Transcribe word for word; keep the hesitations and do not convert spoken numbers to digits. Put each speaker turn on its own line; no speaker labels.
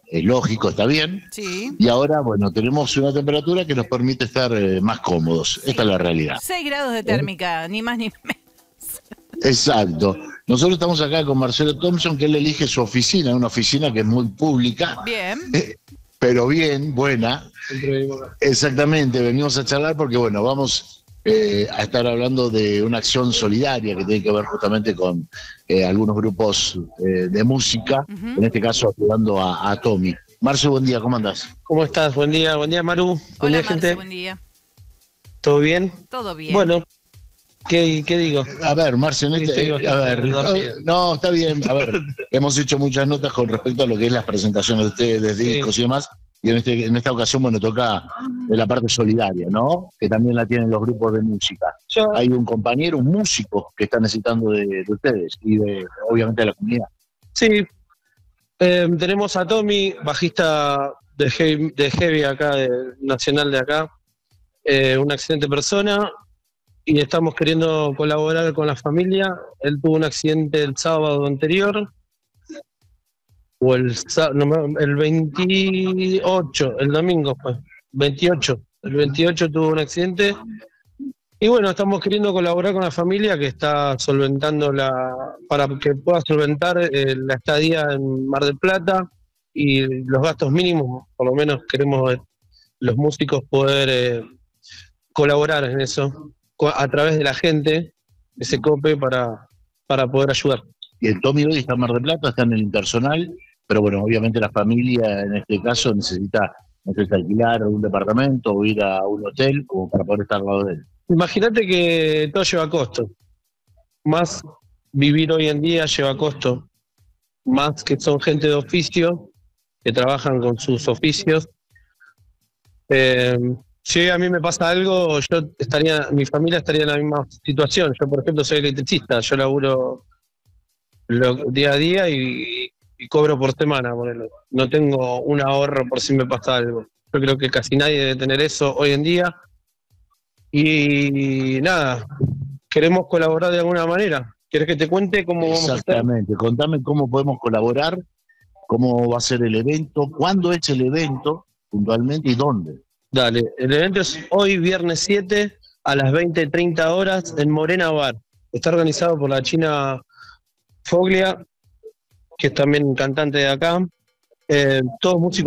es lógico, está bien.
Sí.
Y ahora, bueno, tenemos una temperatura que nos permite estar eh, más cómodos.
Sí.
Esta es la realidad.
seis grados de térmica, ¿Eh? Ni más ni menos.
Exacto. Nosotros estamos acá con Marcelo Thompson, que él elige su oficina, una oficina que es muy pública.
Bien.
Eh, pero bien, buena. Exactamente, venimos a charlar porque, bueno, vamos eh, a estar hablando de una acción solidaria que tiene que ver justamente con eh, algunos grupos eh, de música, uh-huh. En este caso ayudando a, a Tommy. Marce, buen día, ¿cómo andás?
¿Cómo estás? Buen día, buen día, Maru. Buen
Hola,
día,
Marce,
gente.
Buen día.
¿Todo bien?
Todo bien.
Bueno, ¿qué, qué digo?
A ver, Marce, en este, eh, a ver, no, no, está bien, a ver, hemos hecho muchas notas con respecto a lo que es las presentaciones de ustedes, de discos sí. y demás, y en, este, en esta ocasión, bueno, toca de la parte solidaria, ¿no? Que también la tienen los grupos de música. Yo, Hay un compañero, un músico que está necesitando de, de ustedes y de, obviamente, de la comunidad.
Sí, eh, tenemos a Tommy, bajista de heavy, de heavy acá, de, nacional de acá, eh, una excelente persona, y estamos queriendo colaborar con la familia. Él tuvo un accidente el sábado anterior, o el, no, el veintiocho, el domingo fue, veintiocho, el veintiocho tuvo un accidente, y bueno, estamos queriendo colaborar con la familia que está solventando la, para que pueda solventar eh, la estadía en Mar del Plata, y los gastos mínimos, por lo menos queremos eh, los músicos poder eh, colaborar en eso, a través de la gente, que se cope para, para poder ayudar.
Y el Tommy hoy está en Mar del Plata, está en el Intersonal, pero bueno, obviamente la familia en este caso necesita, necesita alquilar un departamento o ir a un hotel como para poder estar al lado de él.
Imagínate que todo lleva costo, más vivir hoy en día lleva costo, más que son gente de oficio, que trabajan con sus oficios. Eh, Si a mí me pasa algo, yo estaría, mi familia estaría en la misma situación. Yo, por ejemplo, soy electricista, yo laburo lo, día a día y, y cobro por semana, por ejemplo. No tengo un ahorro por si me pasa algo. Yo creo que casi nadie debe tener eso hoy en día. Y nada, queremos colaborar de alguna manera. ¿Quieres que te cuente cómo vamos a hacer?
Exactamente, contame cómo podemos colaborar, cómo va a ser el evento, cuándo es el evento puntualmente y dónde.
Dale, el evento es hoy, viernes siete, a las veinte treinta horas, en Morena Bar. Está organizado por la china Foglia, que es también cantante de acá. Eh, todos músicos